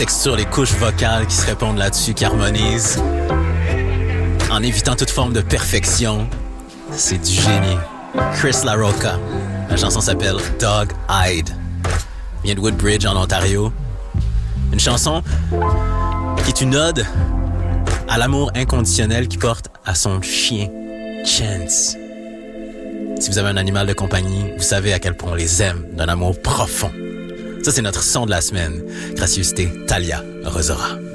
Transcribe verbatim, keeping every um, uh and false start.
textures, les couches vocales qui se répondent là-dessus, qui harmonisent. En évitant toute forme de perfection, c'est du génie. Chris LaRocca. La chanson s'appelle Dog Eyed. Vient de Woodbridge, en Ontario. Une chanson qui est une ode à l'amour inconditionnel qu'il porte à son chien, Chance. Si vous avez un animal de compagnie, vous savez à quel point on les aime d'un amour profond. Ça, c'est notre son de la semaine. Gracieuseté, Talia Rosera.